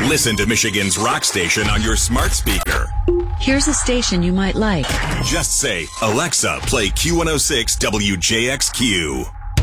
Listen to Michigan's rock station on your smart speaker. Here's a station you might like. Just say, Alexa, play Q106 WJXQ.